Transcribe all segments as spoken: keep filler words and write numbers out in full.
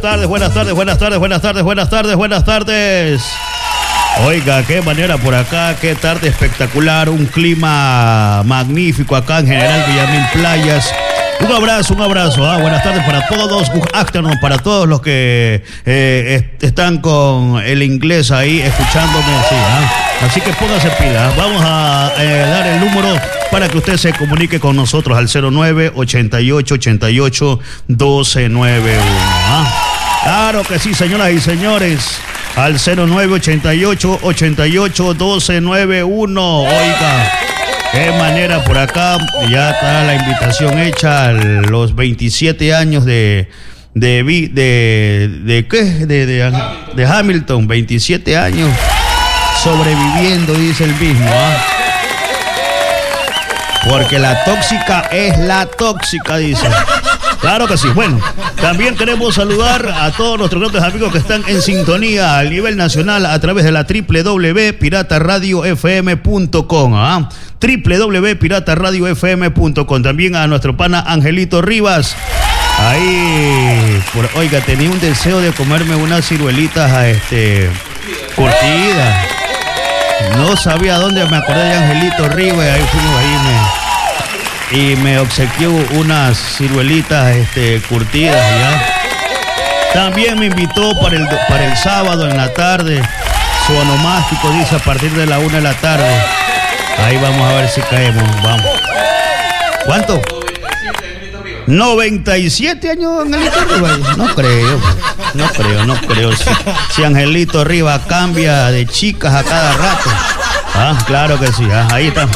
tardes, buenas tardes, buenas tardes, buenas tardes, buenas tardes, buenas tardes. Oiga, qué manera por acá, qué tarde espectacular, un clima magnífico acá en General Villamil Playas. Un abrazo, un abrazo. Ah, buenas tardes para todos. Good afternoon para todos los que eh, est están con el inglés ahí escuchándome. Sí, ah. Así que póngase pila. Vamos a eh, dar el número para que usted se comunique con nosotros al cero nueve, ochenta y ocho, ochenta y ocho, doce noventa y uno. Ah. Claro que sí, señoras y señores. Al cero nueve, ochenta y ocho, ochenta y ocho, doce noventa y uno. Oiga. Qué manera por acá, ya está la invitación hecha a los veintisiete años de de de de, de qué de, de, Hamilton. de Hamilton, veintisiete años sobreviviendo, dice el mismo, ¿ah? Porque la tóxica es la tóxica, dice. Claro que sí. Bueno, también queremos saludar a todos nuestros grandes amigos que están en sintonía a nivel nacional a través de la doble u doble u doble u punto pirata radio f m punto com, ¿ah? doble u doble u doble u punto pirata radio f m punto com. También a nuestro pana Angelito Rivas. Ahí, por, oiga, tenía un deseo de comerme unas ciruelitas a este curtidas. No sabía dónde, me acordé de Angelito Rivas, ahí fuimos ahí me, y me obsequió unas ciruelitas este, curtidas ya. También me invitó para el, para el sábado en la tarde, su onomástico, dice, a partir de la una de la tarde. Ahí vamos a ver si caemos, vamos. ¿Cuánto? noventa y siete años Angelito Rivas. No creo, no creo, no creo. Si, si Angelito Rivas cambia de chicas a cada rato. Ah, claro que sí, ah, ahí está.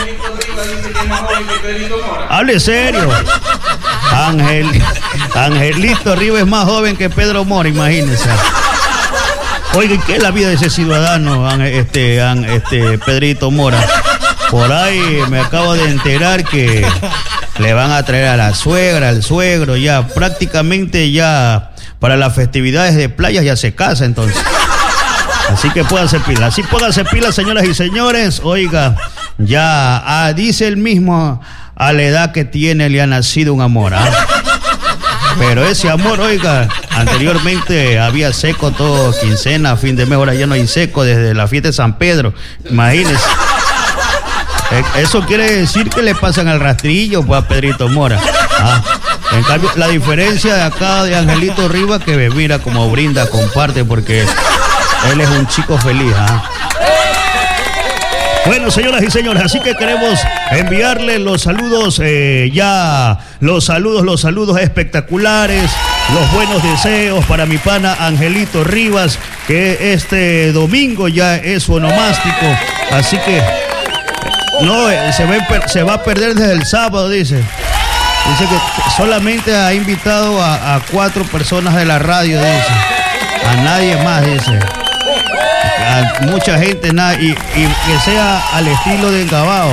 Hable serio. Ángel, Angelito Rivas es más joven que Pedro Mora, imagínense. Oiga, ¿qué es la vida de ese ciudadano, este, este Pedrito Mora? Por ahí me acabo de enterar que le van a traer a la suegra, al suegro, ya prácticamente ya para las festividades de playas ya se casa entonces. Así que pónganse pilas, así pónganse pilas, señoras y señores. Oiga, ya ah, dice el mismo, a la edad que tiene le ha nacido un amor, ¿ah? Pero ese amor, oiga, anteriormente había seco todo quincena, fin de mes, ahora ya no hay seco desde la fiesta de San Pedro, imagínense. Eso quiere decir que le pasan al rastrillo pues a Pedrito Mora. Ah, en cambio, la diferencia de acá de Angelito Rivas, que mira como brinda, comparte, porque él es un chico feliz. ¿Ah? Bueno, señoras y señores, así que queremos enviarle los saludos, eh, ya, los saludos, los saludos espectaculares, los buenos deseos para mi pana Angelito Rivas, que este domingo ya es su onomástico, así que no, se va, se va a perder desde el sábado, dice. Dice que solamente ha invitado a, a cuatro personas de la radio, dice. A nadie más, dice. A mucha gente, nada, y, y que sea al estilo de Engabao.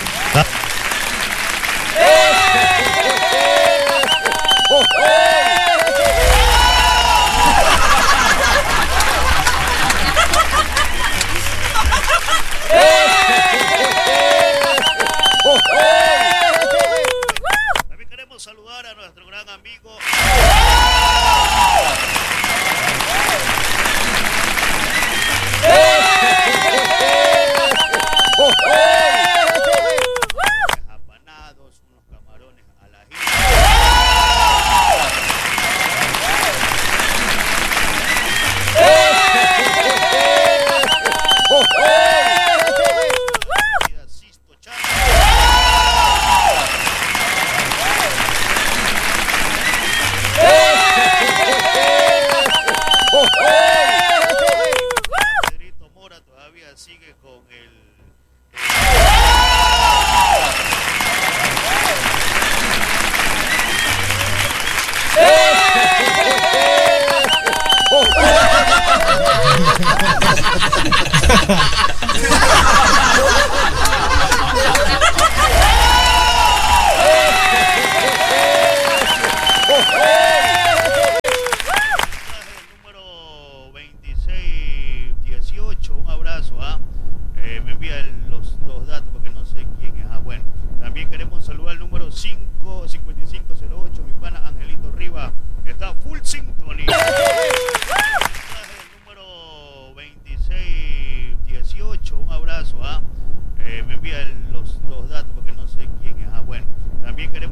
También queremos saludar a nuestro gran amigo Anthony. Número veintiséis dieciocho, un abrazo. ¿ah? Eh, me envía el- los, los datos.